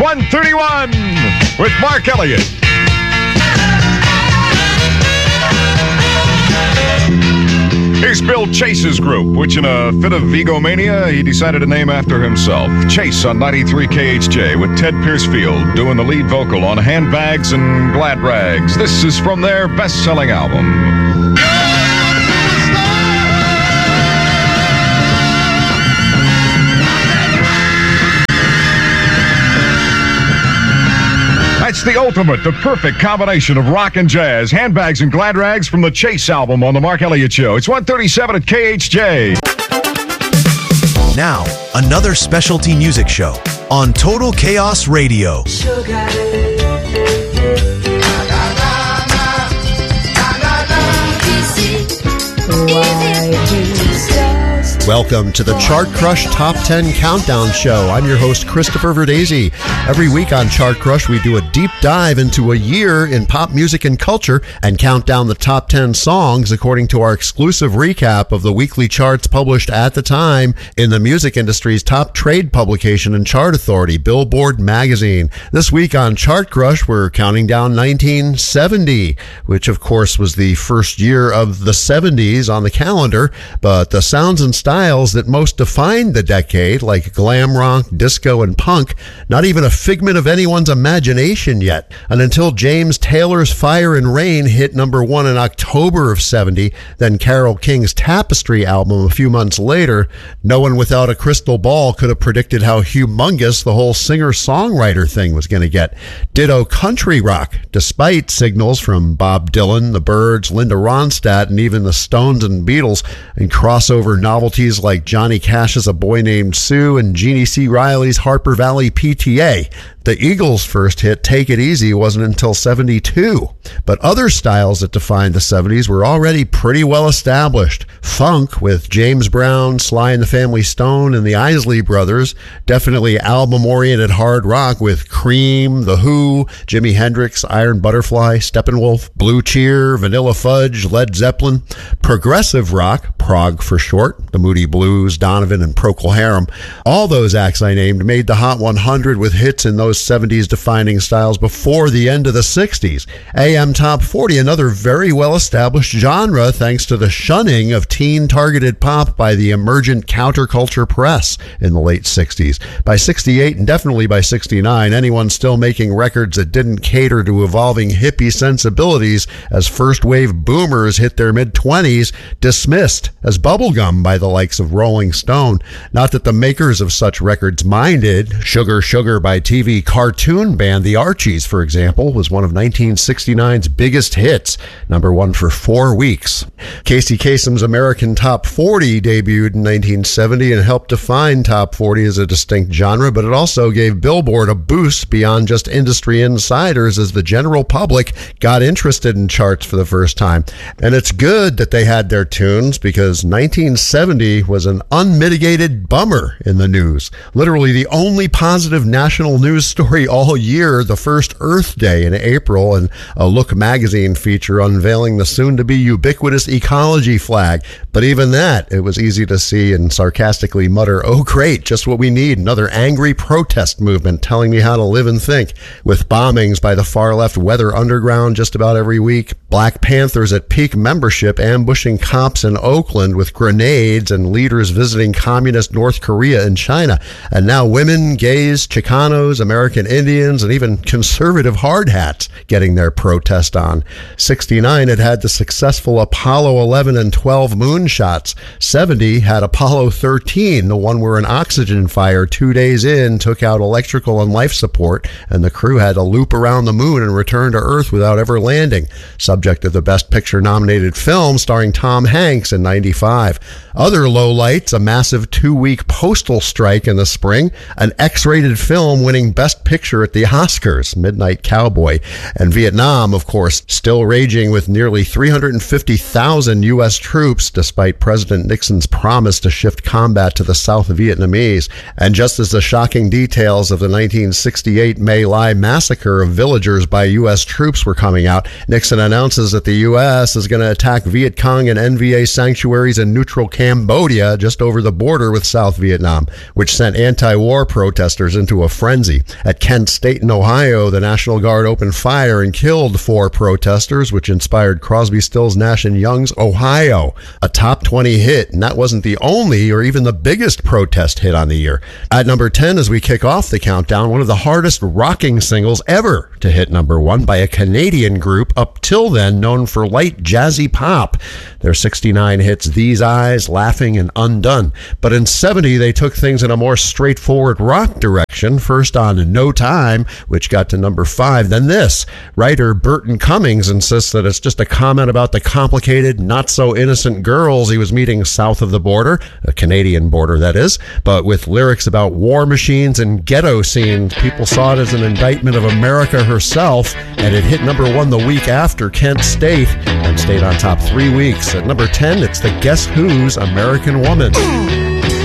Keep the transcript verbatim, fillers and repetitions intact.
one thirty-one with Mark Elliott. Here's Bill Chase's group, which in a fit of egomania, he decided to name after himself. Chase on ninety-three K H J with Ted Piercefield doing the lead vocal on Handbags and Glad Rags. This is from their best-selling album. That's the ultimate, the perfect combination of rock and jazz. Handbags and Glad Rags from the Chase album on The Mark Elliott Show. It's one thirty-seven at K H J. Now, another specialty music show on Total Chaos Radio. Sugar. Welcome to the Chart Crush Top ten Countdown Show. I'm your host, Christopher Verdesi. Every week on Chart Crush, we do a deep dive into a year in pop music and culture and count down the top ten songs according to our exclusive recap of the weekly charts published at the time in the music industry's top trade publication and chart authority, Billboard Magazine. This week on Chart Crush, we're counting down nineteen seventy, which of course was the first year of the seventies on the calendar, but the sounds and styles that most defined the decade, like glam rock, disco, and punk, not even a figment of anyone's imagination yet. And until James Taylor's Fire and Rain hit number one in October of seventy, then Carole King's Tapestry album a few months later, no one without a crystal ball could have predicted how humongous the whole singer-songwriter thing was going to get. Ditto country rock, despite signals from Bob Dylan, the Byrds, Linda Ronstadt, and even the Stones and Beatles, and crossover novelties like Johnny Cash's A Boy Named Sue and Jeannie C. Riley's Harper Valley P T A. The Eagles' first hit, Take It Easy, wasn't until seventy-two. But other styles that defined the seventies were already pretty well established. Funk, with James Brown, Sly and the Family Stone, and the Isley Brothers. Definitely album-oriented hard rock with Cream, The Who, Jimi Hendrix, Iron Butterfly, Steppenwolf, Blue Cheer, Vanilla Fudge, Led Zeppelin. Progressive rock, prog for short, the Moody Blues, Donovan, and Procol Harum. All those acts I named made the Hot one hundred with hits in those seventies defining styles before the end of the sixties. A M Top forty, another very well-established genre thanks to the shunning of teen-targeted pop by the emergent counterculture press in the late sixties. By sixty-eight, and definitely by sixty-nine, anyone still making records that didn't cater to evolving hippie sensibilities as first-wave boomers hit their mid-twenties dismissed as bubblegum by the likes of Rolling Stone. Not that the makers of such records minded. Sugar Sugar by T V cartoon band The Archies, for example, was one of nineteen sixty-nine's biggest hits, number one for four weeks. Casey Kasem's American Top forty debuted in nineteen seventy and helped define Top forty as a distinct genre, but it also gave Billboard a boost beyond just industry insiders as the general public got interested in charts for the first time. And it's good that they had their tunes, because nineteen seventy was an unmitigated bummer in the news. Literally the only positive national news story all year, the first Earth Day in April, and a Look magazine feature unveiling the soon-to-be ubiquitous ecology flag. But even that, it was easy to see and sarcastically mutter, "Oh great, just what we need, another angry protest movement telling me how to live and think." With bombings by the far-left Weather Underground just about every week, Black Panthers at peak membership ambushing cops in Oakland with grenades, and leaders visiting communist North Korea and China. And now women, gays, Chicanos, American Indians, and even conservative hard hats getting their protest on. sixty-nine had had the successful Apollo eleven and twelve moonshots. seventy had Apollo thirteen, the one where an oxygen fire two days in took out electrical and life support, and the crew had to loop around the moon and return to Earth without ever landing. Subject of the Best Picture nominated film starring Tom Hanks in ninety-five. Other lowlights, a massive two-week postal strike in the spring, an X-rated film winning Best Picture at the Oscars, Midnight Cowboy, and Vietnam, of course, still raging with nearly three hundred fifty thousand U S troops, despite President Nixon's promise to shift combat to the South Vietnamese. And just as the shocking details of the nineteen sixty-eight My Lai massacre of villagers by U S troops were coming out, Nixon announces that the U S is going to attack Viet Cong and N V A sanctuaries in neutral Cambodia just over the border with South Vietnam, which sent anti-war protesters into a frenzy. At Kent State in Ohio, the National Guard opened fire and killed four protesters, which inspired Crosby, Stills, Nash and Young's Ohio, a top twenty hit, and that wasn't the only or even the biggest protest hit on the year. At number ten, as we kick off the countdown, one of the hardest rocking singles ever to hit number one by a Canadian group up till then known for light jazzy pop. Their sixty-nine hits These Eyes, Laughing and Undone. But in seventy, they took things in a more straightforward rock direction, first on No Time, which got to number five, then this. Writer Burton Cummings insists that it's just a comment about the complicated, not-so-innocent girls he was meeting south of the border, a Canadian border that is, but with lyrics about war machines and ghetto scenes. People saw it as an indictment of America herself, and it hit number one the week after Kent State and stayed on top three weeks. At number ten, it's the Guess Who's American Woman.